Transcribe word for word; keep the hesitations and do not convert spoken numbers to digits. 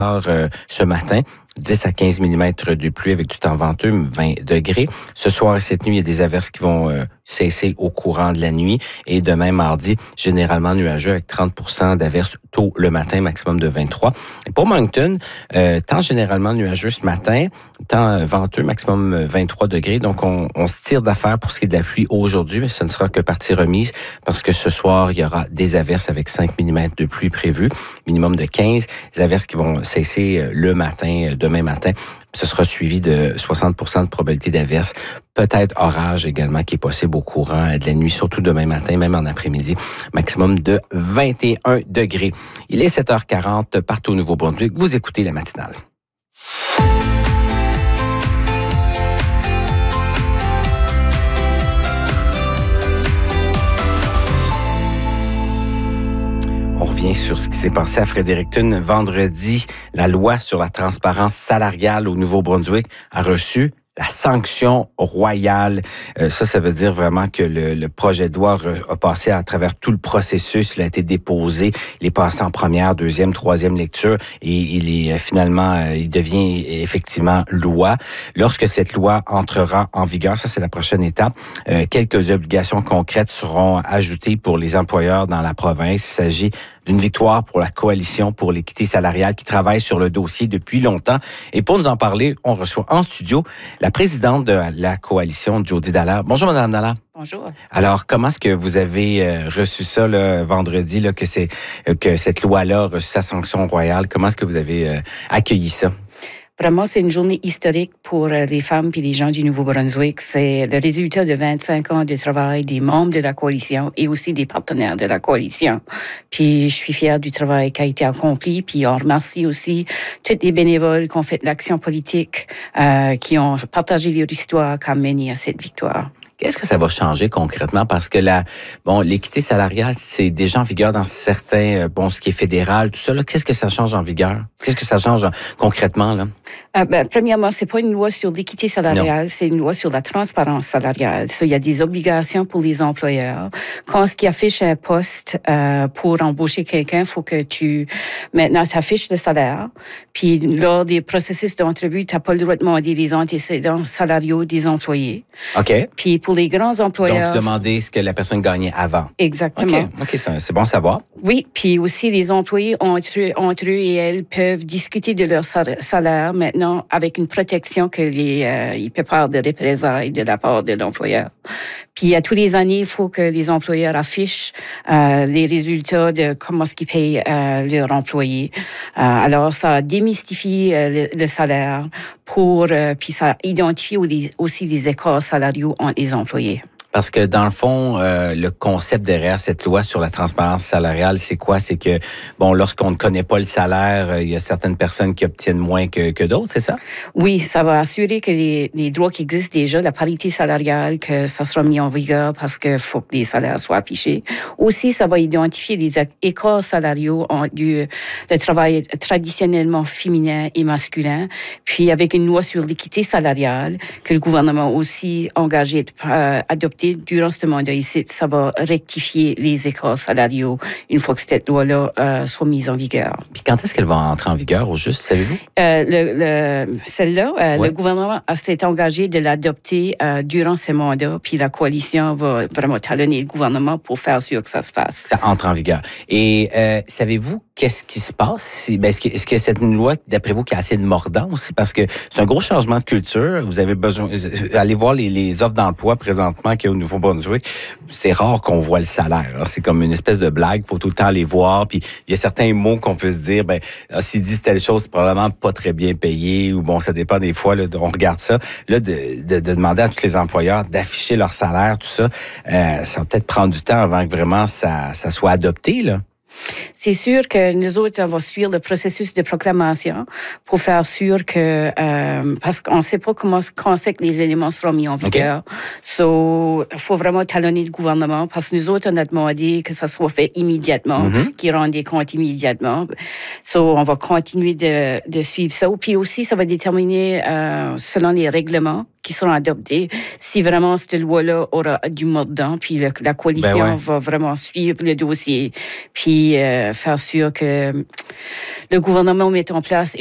euh, ce matin. dix à quinze millimètres de pluie avec du temps venteux, vingt degrés. Ce soir et cette nuit, il y a des averses qui vont euh, cesser au courant de la nuit. Et demain, mardi, généralement nuageux avec trente pour cent d'averses tôt le matin, maximum de vingt-trois. Et pour Moncton, euh, temps généralement nuageux ce matin, temps venteux, maximum vingt-trois degrés. Donc, on, on se tire d'affaire pour ce qui est de la pluie aujourd'hui, mais ce ne sera que partie remise parce que ce soir, il y aura des averses avec cinq millimètres de pluie prévues, minimum de quinze. Des averses qui vont cesser le matin, demain matin. Ce sera suivi de soixante pour cent de probabilité d'averse. Peut-être orage également qui est possible au courant de la nuit, surtout demain matin, même en après-midi. Maximum de vingt et un degrés. Il est sept heures quarante partout au Nouveau-Brunswick. Vous écoutez la matinale. On revient sur ce qui s'est passé à Fredericton vendredi. La loi sur la transparence salariale au Nouveau-Brunswick a reçu la sanction royale. Euh, ça, ça veut dire vraiment que le, le projet de loi a passé à travers tout le processus. Il a été déposé. Il est passé en première, deuxième, troisième lecture et il est finalement, euh, il devient effectivement loi. Lorsque cette loi entrera en vigueur, ça c'est la prochaine étape, euh, quelques obligations concrètes seront ajoutées pour les employeurs dans la province. Il s'agit d'une victoire pour la Coalition pour l'équité salariale qui travaille sur le dossier depuis longtemps. Et pour nous en parler, on reçoit en studio la présidente de la Coalition, Jody Dallaire. Bonjour, Madame Dallaire. Bonjour. Alors, comment est-ce que vous avez euh, reçu ça là, vendredi, là, que, c'est, euh, que cette loi-là a reçu sa sanction royale? Comment est-ce que vous avez euh, accueilli ça? Vraiment, c'est une journée historique pour les femmes et les gens du Nouveau-Brunswick. C'est le résultat de vingt-cinq ans de travail des membres de la coalition et aussi des partenaires de la coalition. Puis, je suis fière du travail qui a été accompli. Puis, on remercie aussi tous les bénévoles qui ont fait l'action politique, euh, qui ont partagé leur histoire, qui a mené à cette victoire. Qu'est-ce que ça va changer concrètement? Parce que la, bon, l'équité salariale, c'est déjà en vigueur dans certains, bon, ce qui est fédéral, tout ça, là. Qu'est-ce que ça change en vigueur? Qu'est-ce que ça change concrètement, là? Euh, ben, premièrement, c'est pas une loi sur l'équité salariale, non. C'est une loi sur la transparence salariale. So, il y a des obligations pour les employeurs. Quand ce qui affiche un poste, euh, pour embaucher quelqu'un, faut que tu, maintenant, t'affiches le salaire. Puis, lors des processus d'entrevue, t'as pas le droit de demander les antécédents salariaux des employés. OK. Puis, pour les grands employeurs. Donc, demander ce que la personne gagnait avant. Exactement. OK, okay, c'est, c'est bon à savoir. Oui, puis aussi les employés entre eux, entre eux et elles peuvent discuter de leur salaire maintenant avec une protection que les euh, ils peuvent pas de représailles de la part de l'employeur. Puis à tous les années, il faut que les employeurs affichent euh, les résultats de comment est-ce qu'ils payent euh, leurs employés. Euh, alors ça démystifie euh, le, le salaire pour euh, puis ça identifie aussi les écarts salariaux entre les employés. Parce que dans le fond, euh, le concept derrière cette loi sur la transparence salariale, c'est quoi? C'est que, bon, lorsqu'on ne connaît pas le salaire, euh, il y a certaines personnes qui obtiennent moins que, que d'autres, c'est ça? Oui, ça va assurer que les, les droits qui existent déjà, la parité salariale, que ça sera mis en vigueur parce qu'il faut que les salaires soient affichés. Aussi, ça va identifier les écarts salariaux entre du, le travail traditionnellement féminin et masculin. Puis, avec une loi sur l'équité salariale, que le gouvernement aussi engagé à adopter durant ce mandat ici, ça va rectifier les écarts salariaux une fois que cette loi-là euh, soit mise en vigueur. Puis quand est-ce qu'elle va entrer en vigueur, au juste, savez-vous? Euh, le, le, celle-là, euh, ouais. Le gouvernement s'est engagé de l'adopter euh, durant ce mandat, puis la coalition va vraiment talonner le gouvernement pour faire sûr que ça se fasse. Ça entre en vigueur. Et euh, savez-vous qu'est-ce qui se passe? Ben, est-ce, que, est-ce que c'est une loi, d'après vous, qui a assez de mordant aussi? Parce que c'est un gros changement de culture. Vous avez besoin... Allez voir les, les offres d'emploi présentement qu'il y a au Nouveau-Brunswick. C'est rare qu'on voit le salaire. Hein. C'est comme une espèce de blague. Il faut tout le temps les voir. Puis il y a certains mots qu'on peut se dire, ben s'ils disent telle chose, c'est probablement pas très bien payé. Ou bon, ça dépend des fois. Là, on regarde ça. Là, de, de, de demander à tous les employeurs d'afficher leur salaire, tout ça, euh, ça va peut-être prendre du temps avant que vraiment ça, ça soit adopté, là. C'est sûr que nous autres, on va suivre le processus de proclamation pour faire sûr que, euh, parce qu'on ne sait pas comment, quand c'est que les éléments seront mis en vigueur. Okay. So, il faut vraiment talonner le gouvernement parce que nous autres, on a demandé que ça soit fait immédiatement, mm-hmm. qu'ils rendent des comptes immédiatement. So, on va continuer de, de suivre ça. Puis aussi, ça va déterminer, euh, selon les règlements qui seront adoptées si vraiment cette loi-là aura du mordant, puis le, la coalition Ben ouais. va vraiment suivre le dossier, puis euh, faire sûr que le gouvernement mette en place